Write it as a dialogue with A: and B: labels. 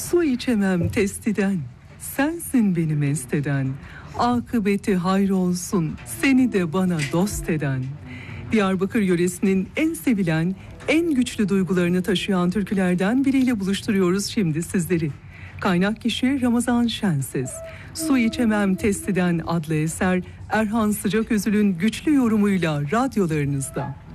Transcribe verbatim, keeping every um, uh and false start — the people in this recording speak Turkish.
A: Su içemem testiden, sensin beni mest eden. Akıbeti hayrolsun, seni de bana dost eden. Diyarbakır yöresinin en sevilen, en güçlü duygularını taşıyan türkülerden biriyle buluşturuyoruz şimdi sizleri. Kaynak kişi Ramazan Şenses. Su içemem testiden adlı eser Erhan Sıcaközül'ün güçlü yorumuyla radyolarınızda.